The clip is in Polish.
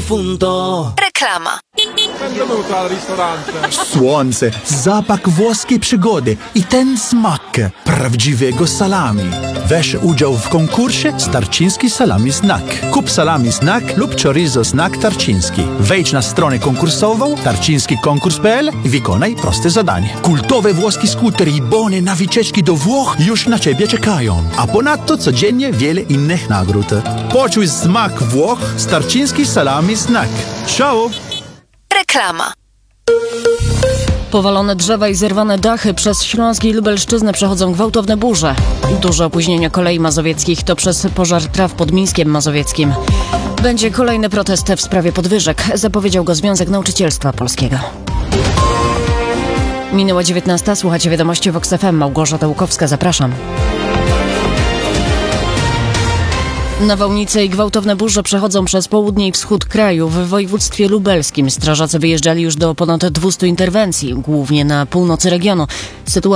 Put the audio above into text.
punto. Reklama. Benvenuto al ristorante. Słońce, zapach włoskiej przygody i ten smak prawdziwego salami. Weź udział w konkursie Starczyński Salami Snack. Kup salami snack lub chorizo snack Tarczyński. Wejdź na stronę konkursową tarczyńskikonkurs.pl i wykonaj proste zadanie. Kultowe włoskie skutery i bony na wycieczki do Włoch już na Ciebie czekają. A ponadto codziennie wiele innych nagród. Poczuj smak Włoch z Tarczyński Salami Snack. Ciao! Reklama. Powalone drzewa i zerwane dachy przez Śląsk i Lubelszczyznę przechodzą gwałtowne burze. Duże opóźnienia kolei mazowieckich to przez pożar traw pod Mińskiem Mazowieckim. Będzie kolejny protest w sprawie podwyżek, zapowiedział go Związek Nauczycielstwa Polskiego. Minęła 19:00, słuchacie wiadomości Vox FM. Małgorzata Łukowska, zapraszam. Nawałnice i gwałtowne burze przechodzą przez południe i wschód kraju. W województwie lubelskim strażacy wyjeżdżali już do ponad 200 interwencji, głównie na północy regionu. Sytuacja